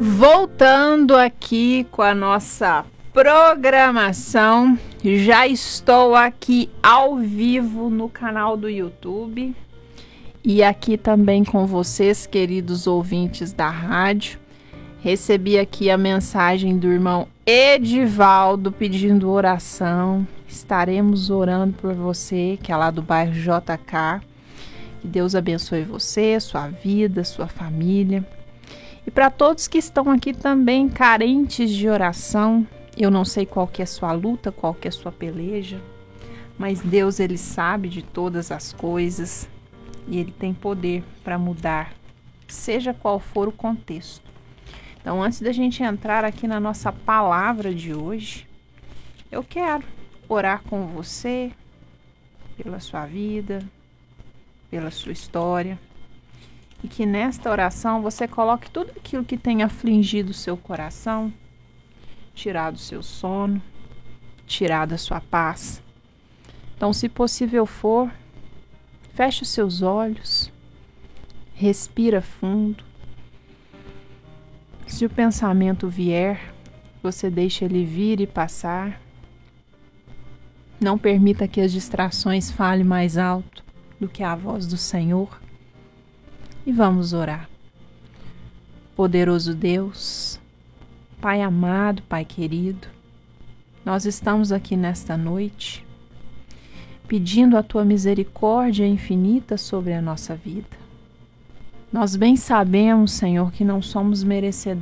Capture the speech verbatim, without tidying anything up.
Voltando aqui com a nossa programação, já estou aqui ao vivo no canal do YouTube e aqui também com vocês, queridos ouvintes da rádio. Recebi aqui a mensagem do irmão Edivaldo pedindo oração. Estaremos orando por você, que é lá do bairro J K. Que Deus abençoe você, sua vida, sua família. E para todos que estão aqui também carentes de oração, eu não sei qual que é a sua luta, qual que é a sua peleja, mas Deus, Ele sabe de todas as coisas e Ele tem poder para mudar, seja qual for o contexto. Então, antes da gente entrar aqui na nossa palavra de hoje, eu quero orar com você, pela sua vida, pela sua história. E que nesta oração você coloque tudo aquilo que tem afligido o seu coração, tirado o seu sono, tirado a sua paz. Então, se possível for, feche os seus olhos, respira fundo. Se o pensamento vier, você deixa ele vir e passar. Não permita que as distrações falem mais alto do que a voz do Senhor. E vamos orar. Poderoso Deus, Pai amado, Pai querido, nós estamos aqui nesta noite pedindo a Tua misericórdia infinita sobre a nossa vida. Nós bem sabemos, Senhor, que não somos merecedores